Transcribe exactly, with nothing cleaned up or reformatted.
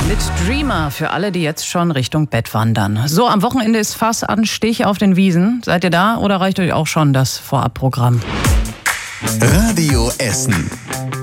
Mit Dreamer für alle, die jetzt schon Richtung Bett wandern. So, am Wochenende ist Fass an Stich auf den Wiesen. Seid ihr da oder reicht euch auch schon das Vorabprogramm? Radio Essen.